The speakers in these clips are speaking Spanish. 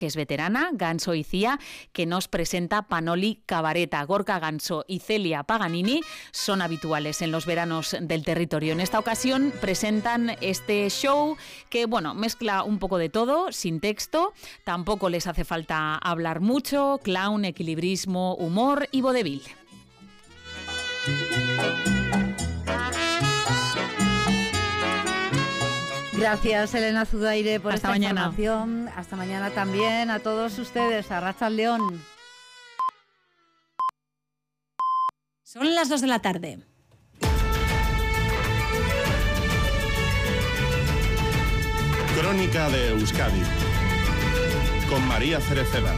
que es veterana, Ganso y Cía, que nos presenta Panoli Cabareta. Gorka Ganso y Celia Paganini son habituales en los veranos del territorio. En esta ocasión presentan este show que, bueno, mezcla un poco de todo, sin texto, tampoco les hace falta hablar mucho, clown, equilibrismo, humor y vodevil. Gracias, Elena Zudaire, por esta mañana. Información. Hasta mañana también a todos ustedes. Arratsaldeon. Son las 2 de la tarde. Crónica de Euskadi con María Cereceda.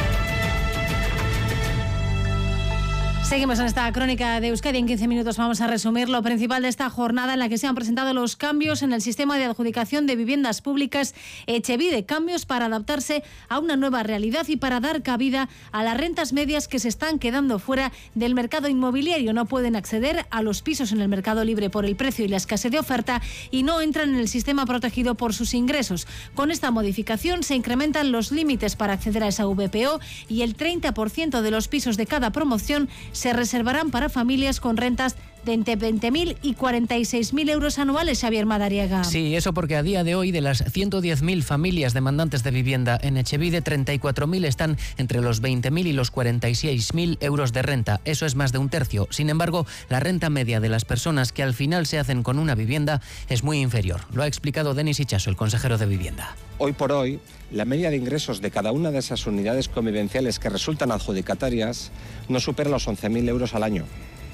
Seguimos en esta crónica de Euskadi. En 15 minutos vamos a resumir lo principal de esta jornada en la que se han presentado los cambios en el sistema de adjudicación de viviendas públicas Etxebide. Cambios para adaptarse a una nueva realidad y para dar cabida a las rentas medias que se están quedando fuera del mercado inmobiliario. No pueden acceder a los pisos en el mercado libre por el precio y la escasez de oferta y no entran en el sistema protegido por sus ingresos. Con esta modificación se incrementan los límites para acceder a esa VPO y el 30% de los pisos de cada promoción se reservarán para familias con rentas de entre 20.000 y 46.000 euros anuales, Xavier Madariaga. Sí, eso porque a día de hoy, de las 110.000 familias demandantes de vivienda en Etxebide, 34.000 están entre los 20.000 y los 46.000 euros de renta. Eso es más de un tercio. Sin embargo, la renta media de las personas que al final se hacen con una vivienda es muy inferior. Lo ha explicado Denis Itxaso, el consejero de Vivienda. Hoy por hoy, la media de ingresos de cada una de esas unidades convivenciales que resultan adjudicatarias no supera los 11.000 euros al año.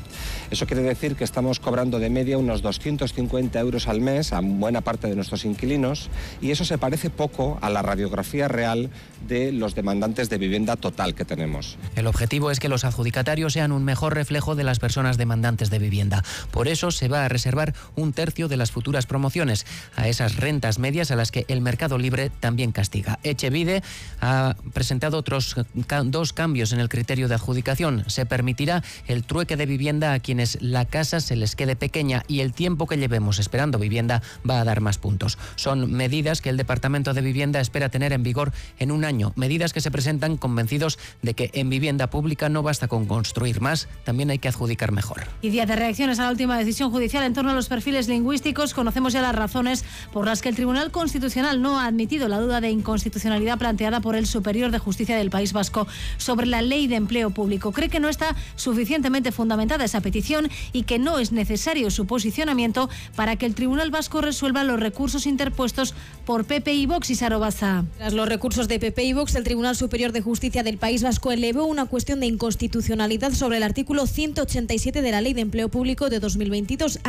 Eso quiere decir que estamos cobrando de media unos 250 euros al mes a buena parte de nuestros inquilinos y eso se parece poco a la radiografía real de los demandantes de vivienda total que tenemos. El objetivo es que los adjudicatarios sean un mejor reflejo de las personas demandantes de vivienda. Por eso se va a reservar un tercio de las futuras promociones a esas rentas medias a las que el mercado libre también castiga. Etxebide ha presentado otros dos cambios en el criterio de adjudicación. Se permitirá el trueque de vivienda a quienes la casa se les quede pequeña y el tiempo que llevemos esperando vivienda va a dar más puntos. Son medidas que el Departamento de Vivienda espera tener en vigor en un año. Medidas que se presentan convencidos de que en vivienda pública no basta con construir más, también hay que adjudicar mejor. Y día de reacciones a la última decisión judicial en torno a los perfiles lingüísticos. Conocemos ya las razones por las que el Tribunal Constitucional no ha admitido la duda de inconstitucionalidad planteada por el Superior de Justicia del País Vasco sobre la Ley de Empleo Público. Cree que no está suficientemente fundamentada esa petición y que no es necesario su posicionamiento para que el Tribunal Vasco resuelva los recursos interpuestos por PP y Vox y Sarobaza. Tras los recursos de PP y Vox, el Tribunal Superior de Justicia del País Vasco elevó una cuestión de inconstitucionalidad sobre el artículo 187 de la Ley de Empleo Público de 2022.